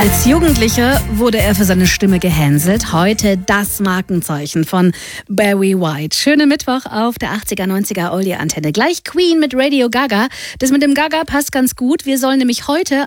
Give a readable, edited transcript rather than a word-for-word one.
Als Jugendlicher wurde er für seine Stimme gehänselt. Heute das Markenzeichen von Barry White. Schönen Mittwoch auf der 80er, 90er Oldie-Antenne. Gleich Queen mit Radio Gaga. Das mit dem Gaga passt ganz gut. Wir sollen nämlich heute